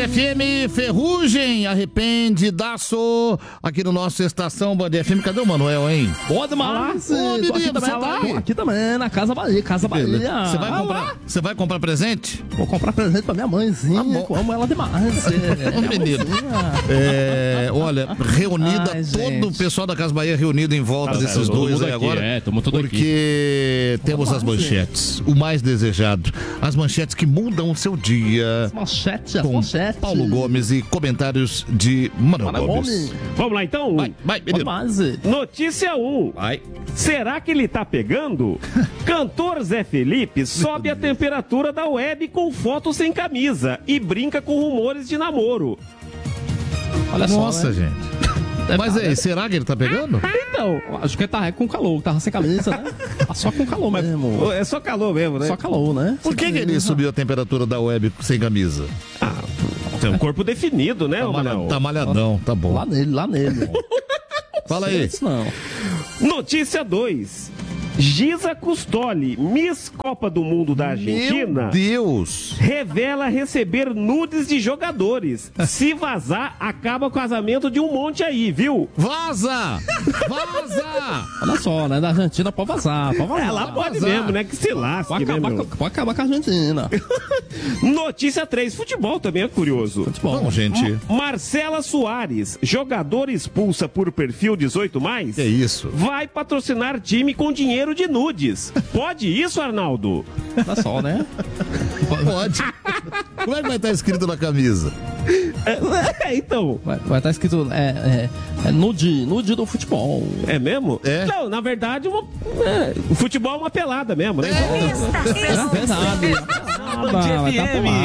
FM, Ferrugem, arrependidaço, aqui no nosso Estação Band FM. Cadê o Manuel, hein? Boa demais. Aqui também, na Casa Bahia, Você vai comprar presente? Vou comprar presente pra minha mãezinha, amo ela demais. Menino. Olha, reunida, todo o pessoal da Casa Bahia reunido em volta desses dois aí agora. Porque temos as manchetes, o mais desejado. As manchetes que mudam o seu dia. Manchetes. Paulo Gomes e comentários de Manuel Gomes. Vamos lá então? Vai, menino. Notícia 1. Vai. Será que ele tá pegando? Cantor Zé Felipe sobe a temperatura da web com foto sem camisa e brinca com rumores de namoro. Olha só, nossa, gente. Mas aí, será que ele tá pegando? Então, acho que ele tá com calor, tava sem camisa, né? Só com calor mesmo. É só calor mesmo, né? Só calor, né? Por que ele subiu a temperatura da web sem camisa? Tem um corpo definido, né, Manuel? Tá malhadão, tá bom. Lá nele. Fala aí. Não. Notícia 2. Giza Custoli, Miss Copa do Mundo da Argentina, Meu Deus! revela receber nudes de jogadores. Se vazar, acaba o casamento de um monte aí, viu? Vaza! Olha só, né? Da Argentina pode vazar. Ela pode mesmo, né? Que se lasque, Pode acabar com a Argentina. Notícia 3. Futebol também é curioso. Vamos, gente. Marcela Soares, jogador expulsa por perfil 18+. Que isso? Vai patrocinar time com dinheiro de nudes. Pode isso, Arnaldo? Olha só, né? Pode. Como é que vai estar escrito na camisa? Então. Vai estar escrito nude do futebol. É mesmo? É. Não, na verdade, o futebol é uma pelada mesmo, né? É verdade. Band FM.